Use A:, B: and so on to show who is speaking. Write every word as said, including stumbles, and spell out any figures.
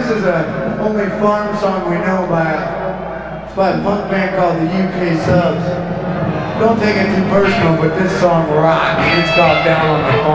A: This is a only farm song we know by a, it's by a punk band called the U K Subs. Don't take it too personal, but this song rocks. It's called Down on the Farm.